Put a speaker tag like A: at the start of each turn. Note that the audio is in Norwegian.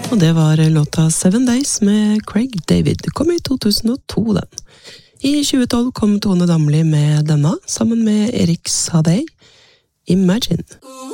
A: Og det var låta 7 Days med Craig David. Det kom i 2002, den. I 2012 kom Tone Damli med denne, sammen med Erik Sadei. Imagine.